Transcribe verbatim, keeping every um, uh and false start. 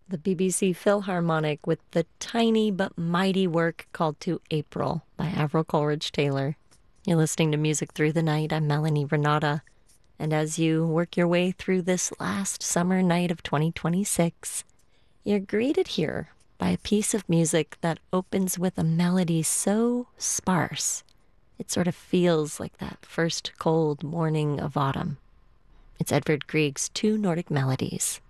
the B B C Philharmonic with the tiny but mighty work called To April by Avril Coleridge Taylor. You're listening to Music Through the Night. I'm Melanie Renata. And as you work your way through this last summer night of twenty twenty-six, you're greeted here by a piece of music that opens with a melody so sparse, it sort of feels like that first cold morning of autumn. It's Edvard Grieg's Two Nordic Melodies.